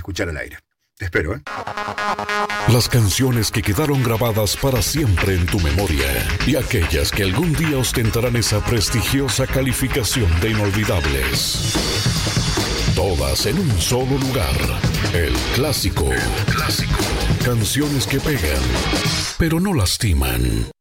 escuchar al aire. Te espero, ¿eh? Las canciones que quedaron grabadas para siempre en tu memoria y aquellas que algún día ostentarán esa prestigiosa calificación de inolvidables. Todas en un solo lugar. El Clásico. Canciones que pegan, pero no lastiman.